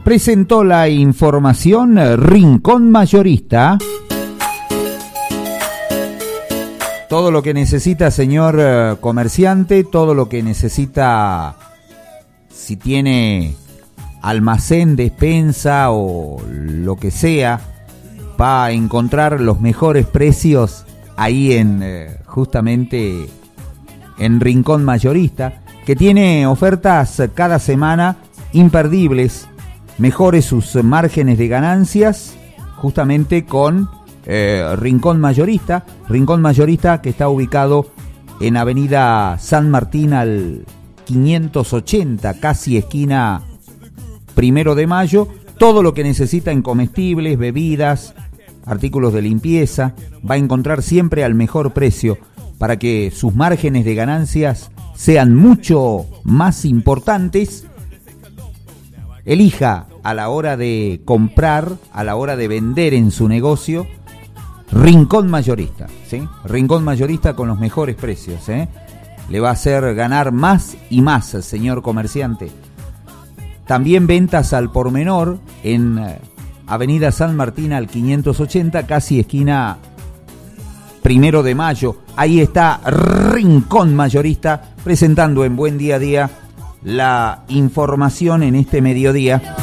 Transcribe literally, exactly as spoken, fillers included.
presentó la información Rincón Mayorista. Todo lo que necesita, señor comerciante, todo lo que necesita, si tiene almacén, despensa o lo que sea, va a encontrar los mejores precios ahí en eh, justamente en Rincón Mayorista, que tiene ofertas cada semana imperdibles. Mejore sus márgenes de ganancias justamente con eh, Rincón Mayorista. Rincón Mayorista, que está ubicado en Avenida San Martín al quinientos ochenta, casi esquina Primero de Mayo. Todo lo que necesita en comestibles, bebidas, artículos de limpieza, va a encontrar siempre al mejor precio para que sus márgenes de ganancias sean mucho más importantes. Elija a la hora de comprar, a la hora de vender en su negocio, Rincón Mayorista, ¿sí? Rincón Mayorista con los mejores precios, ¿eh? Le va a hacer ganar más y más, señor comerciante. También ventas al por menor en Avenida San Martín al quinientos ochenta, casi esquina Primero de Mayo. Ahí está Rincón Mayorista presentando en Buen Día a Día la información en este mediodía.